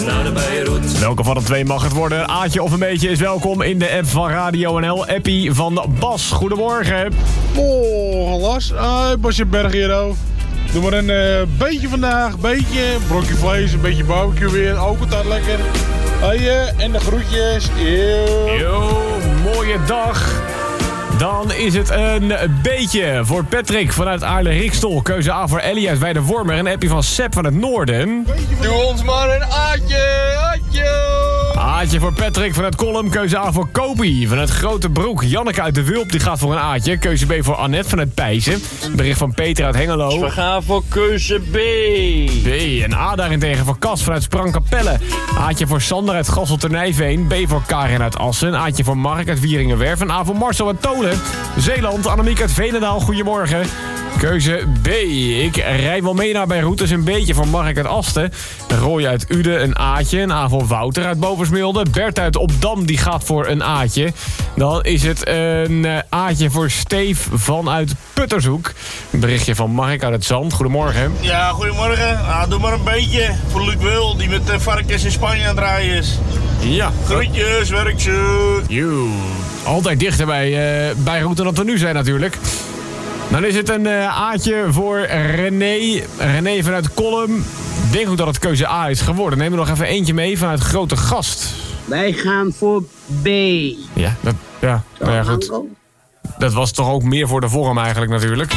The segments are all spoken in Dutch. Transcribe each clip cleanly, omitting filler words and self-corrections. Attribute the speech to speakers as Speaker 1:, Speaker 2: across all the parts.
Speaker 1: Welke van de twee mag het worden? Aatje of een beetje is welkom in de app van Radio NL. Appie van Bas. Goedemorgen.
Speaker 2: Oh, Las. Basje Bergero. Doe maar een beetje vandaag, beetje brokje vlees, een beetje barbecue weer. Ook altijd lekker. En de groetjes.
Speaker 1: Yo, mooie dag. Dan is het een beetje voor Patrick vanuit Aarle-Rikstel. Keuze A voor Ellie uit Weidewormer. Een appie van Sepp van het Noorden.
Speaker 3: Doe ons maar een Aatje, Aatje.
Speaker 1: Aatje voor Patrick vanuit Kolm. Keuze A voor Kopie vanuit Grote Broek. Janneke uit de Wulp die gaat voor een Aatje. Keuze B voor Annette vanuit Pijzen. Bericht van Peter uit Hengelo.
Speaker 3: We gaan voor keuze B.
Speaker 1: B. En A daarentegen voor Cas vanuit Sprangkapelle. Aatje voor Sander uit Gasselternijveen. B voor Karin uit Assen. Aatje voor Mark uit Wieringenwerf. En A voor Marcel uit Tolen. Zeeland. Annemiek uit Veenendaal. Goedemorgen. Keuze B. Ik rij wel mee naar Beirut. Een beetje voor Mark uit Asten. Roy uit Uden een Aatje. Een A voor Wouter uit Boversmilde. Bert uit Opdam die gaat voor een Aatje. Dan is het een Aatje voor Steef vanuit Puttershoek. Een berichtje van Mark uit het Zand. Goedemorgen.
Speaker 3: Ja, goedemorgen. Doe maar een beetje voor Luc Wil, die met varkens in Spanje aan het rijden is.
Speaker 1: Ja.
Speaker 3: Groetjes, werkzoek.
Speaker 1: Joe. Altijd dichter bij Beirut dan dat we nu zijn natuurlijk. Dan is het een Aatje voor René. René vanuit Kolm. Ik denk ook dat het keuze A is geworden. Neem er nog even eentje mee vanuit Grote Gast.
Speaker 4: Wij gaan voor B.
Speaker 1: Ja, nou ja, goed. Dat was toch ook meer voor de vorm eigenlijk natuurlijk.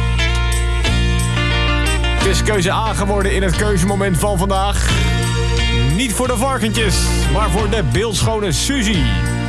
Speaker 1: Het is keuze A geworden in het keuzemoment van vandaag. Niet voor de varkentjes, maar voor de beeldschone Suzy.